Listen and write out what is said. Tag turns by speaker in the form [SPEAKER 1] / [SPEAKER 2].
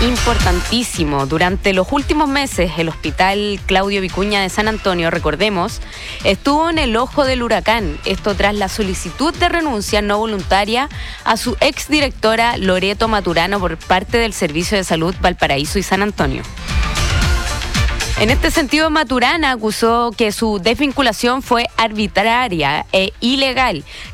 [SPEAKER 1] Importantísimo. Durante los últimos meses, el Hospital Claudio Vicuña de San Antonio, recordemos, estuvo en el ojo del huracán. Esto tras la solicitud de renuncia no voluntaria a su exdirectora Loreto Maturano por parte del Servicio de Salud Valparaíso y San Antonio. En este sentido, Maturana acusó que su desvinculación fue arbitraria e ilegal